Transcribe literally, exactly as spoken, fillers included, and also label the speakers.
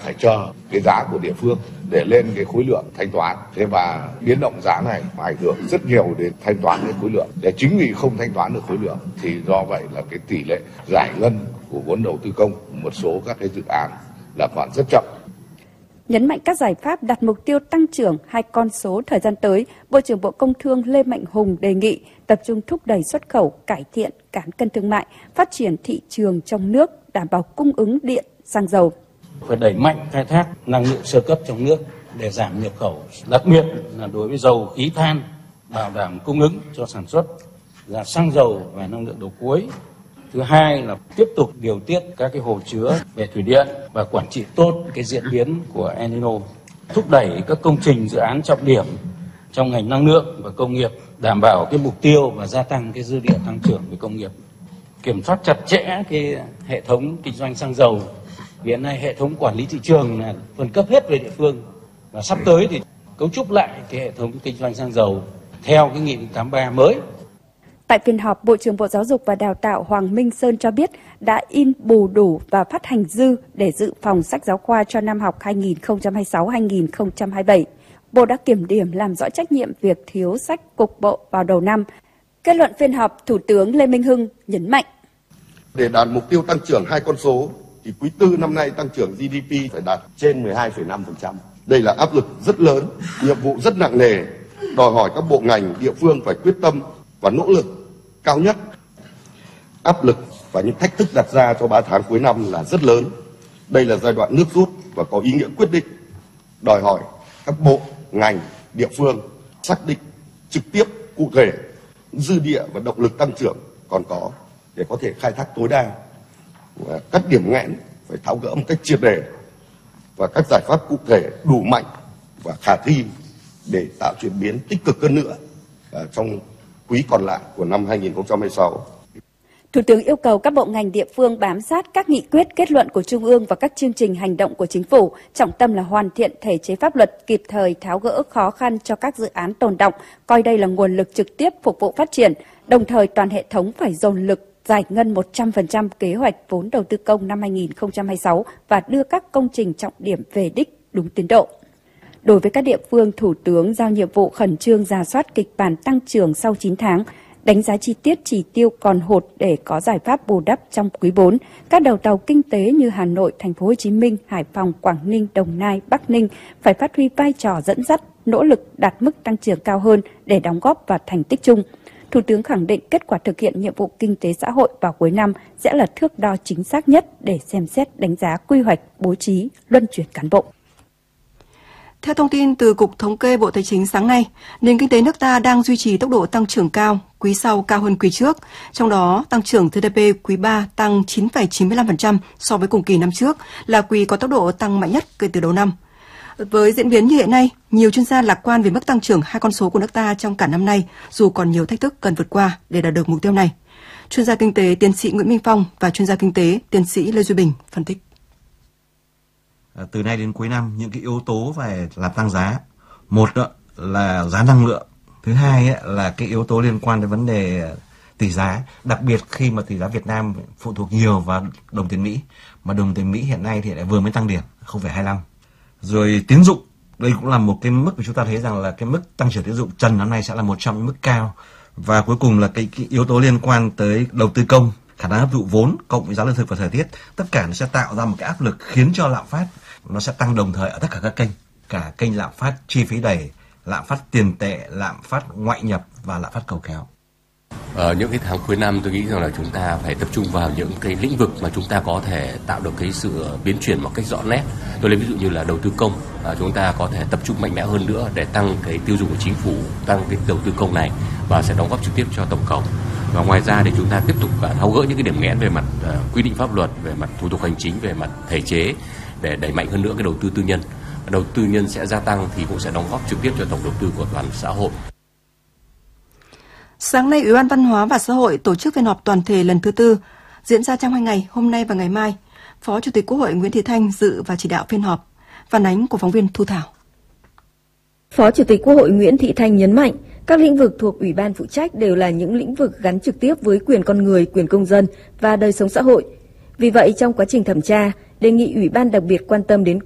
Speaker 1: phải chờ cái giá của địa phương để lên cái khối lượng thanh toán. Thế và biến động giá này ảnh hưởng rất nhiều đến thanh toán cái khối lượng. Để chính vì không thanh toán được khối lượng thì do vậy là cái tỷ lệ giải ngân của vốn đầu tư công một số các cái dự án là còn rất chậm.
Speaker 2: Nhấn mạnh các giải pháp đặt mục tiêu tăng trưởng hai con số thời gian tới, Bộ trưởng Bộ Công Thương Lê Mạnh Hùng đề nghị tập trung thúc đẩy xuất khẩu, cải thiện cán cân thương mại, phát triển thị trường trong nước, đảm bảo cung ứng điện, xăng dầu.
Speaker 3: Phải đẩy mạnh khai thác năng lượng sơ cấp trong nước để giảm nhập khẩu, đặc biệt là đối với dầu, khí than, bảo đảm cung ứng cho sản xuất, là xăng dầu và năng lượng đầu cuối. Thứ hai là tiếp tục điều tiết các cái hồ chứa về thủy điện và quản trị tốt cái diễn biến của El Nino, thúc đẩy các công trình dự án trọng điểm trong ngành năng lượng và công nghiệp, đảm bảo cái mục tiêu và gia tăng cái dư địa tăng trưởng về công nghiệp, kiểm soát chặt chẽ cái hệ thống kinh doanh xăng dầu. Hiện nay hệ thống quản lý thị trường là phân cấp hết về địa phương và sắp tới thì cấu trúc lại cái hệ thống kinh doanh xăng dầu theo cái nghị định tám mươi ba mới.
Speaker 2: Tại phiên họp, Bộ trưởng Bộ Giáo dục và Đào tạo Hoàng Minh Sơn cho biết đã in bù đủ và phát hành dư để dự phòng sách giáo khoa cho năm học hai nghìn không trăm hai mươi sáu hai nghìn không trăm hai mươi bảy. Bộ đã kiểm điểm làm rõ trách nhiệm việc thiếu sách cục bộ vào đầu năm. Kết luận phiên họp, Thủ tướng Lê Minh Hưng nhấn mạnh.
Speaker 4: Để đạt mục tiêu tăng trưởng hai con số, thì quý tư năm nay tăng trưởng giê đê pê phải đạt trên mười hai phẩy năm phần trăm. Đây là áp lực rất lớn, nhiệm vụ rất nặng nề, đòi hỏi các bộ ngành, địa phương phải quyết tâm và nỗ lực cao nhất. Áp lực và những thách thức đặt ra cho ba tháng cuối năm là rất lớn. Đây là giai đoạn nước rút và có ý nghĩa quyết định, đòi hỏi các bộ, ngành, địa phương xác định trực tiếp, cụ thể dư địa và động lực tăng trưởng còn có để có thể khai thác tối đa. Các điểm nghẽn phải tháo gỡ một cách triệt để và các giải pháp cụ thể đủ mạnh và khả thi để tạo chuyển biến tích cực hơn nữa trong quý còn lại của năm hai nghìn không trăm hai mươi sáu.
Speaker 2: Thủ tướng yêu cầu các bộ ngành địa phương bám sát các nghị quyết, kết luận của Trung ương và các chương trình hành động của Chính phủ, trọng tâm là hoàn thiện thể chế pháp luật, kịp thời tháo gỡ khó khăn cho các dự án tồn đọng, coi đây là nguồn lực trực tiếp phục vụ phát triển, đồng thời toàn hệ thống phải dồn lực giải ngân một trăm phần trăm kế hoạch vốn đầu tư công năm hai nghìn không trăm hai mươi sáu và đưa các công trình trọng điểm về đích đúng tiến độ. Đối với các địa phương, Thủ tướng giao nhiệm vụ khẩn trương rà soát kịch bản tăng trưởng sau chín tháng, đánh giá chi tiết chỉ tiêu còn hụt để có giải pháp bù đắp trong quý bốn. Các đầu tàu kinh tế như Hà Nội, Thành phố Hồ Chí Minh, Hải Phòng, Quảng Ninh, Đồng Nai, Bắc Ninh phải phát huy vai trò dẫn dắt, nỗ lực đạt mức tăng trưởng cao hơn để đóng góp vào thành tích chung. Thủ tướng khẳng định kết quả thực hiện nhiệm vụ kinh tế xã hội vào cuối năm sẽ là thước đo chính xác nhất để xem xét đánh giá quy hoạch, bố trí, luân chuyển cán bộ.
Speaker 5: Theo thông tin từ Cục Thống kê Bộ Tài chính sáng nay, nền kinh tế nước ta đang duy trì tốc độ tăng trưởng cao, quý sau cao hơn quý trước. Trong đó, tăng trưởng giê đê pê quý ba tăng chín phẩy chín mươi lăm phần trăm so với cùng kỳ năm trước, là quý có tốc độ tăng mạnh nhất kể từ đầu năm. Với diễn biến như hiện nay, nhiều chuyên gia lạc quan về mức tăng trưởng hai con số của nước ta trong cả năm nay, dù còn nhiều thách thức cần vượt qua để đạt được mục tiêu này. Chuyên gia kinh tế tiến sĩ Nguyễn Minh Phong và chuyên gia kinh tế tiến sĩ Lê Duy Bình phân tích.
Speaker 6: Từ nay đến cuối năm, những cái yếu tố về làm tăng giá, một là giá năng lượng, thứ hai là cái yếu tố liên quan đến vấn đề tỷ giá, đặc biệt khi mà tỷ giá Việt Nam phụ thuộc nhiều vào đồng tiền Mỹ, mà đồng tiền Mỹ hiện nay thì lại vừa mới tăng điểm không phẩy hai mươi lăm. Rồi tín dụng, đây cũng là một cái mức mà chúng ta thấy rằng là cái mức tăng trưởng tín dụng trần năm nay sẽ là một trong những mức cao. Và cuối cùng là cái, cái yếu tố liên quan tới đầu tư công, khả năng hấp thụ vốn cộng với giá lương thực và thời tiết, tất cả nó sẽ tạo ra một cái áp lực khiến cho lạm phát nó sẽ tăng đồng thời ở tất cả các kênh, cả kênh lạm phát chi phí đẩy, lạm phát tiền tệ, lạm phát ngoại nhập và lạm phát cầu kéo.
Speaker 7: Ở những cái tháng cuối năm tôi nghĩ rằng là chúng ta phải tập trung vào những cái lĩnh vực mà chúng ta có thể tạo được cái sự biến chuyển một cách rõ nét. Tôi lấy ví dụ như là đầu tư công, à, chúng ta có thể tập trung mạnh mẽ hơn nữa để tăng cái tiêu dùng của chính phủ, tăng cái đầu tư công này và sẽ đóng góp trực tiếp cho tổng cộng. Và ngoài ra thì chúng ta tiếp tục tháo gỡ những cái điểm nghẽn về mặt uh, quy định pháp luật, về mặt thủ tục hành chính, về mặt thể chế để đẩy mạnh hơn nữa cái đầu tư tư nhân. Đầu tư nhân sẽ gia tăng thì cũng sẽ đóng góp trực tiếp cho tổng đầu tư của toàn xã hội.
Speaker 5: Sáng nay, Ủy ban Văn hóa và Xã hội tổ chức phiên họp toàn thể lần thứ tư, diễn ra trong hai ngày, hôm nay và ngày mai. Phó Chủ tịch Quốc hội Nguyễn Thị Thanh dự và chỉ đạo phiên họp. Phản ánh của phóng viên Thu Thảo.
Speaker 8: Phó Chủ tịch Quốc hội Nguyễn Thị Thanh nhấn mạnh, các lĩnh vực thuộc Ủy ban phụ trách đều là những lĩnh vực gắn trực tiếp với quyền con người, quyền công dân và đời sống xã hội. Vì vậy, trong quá trình thẩm tra, đề nghị Ủy ban đặc biệt quan tâm đến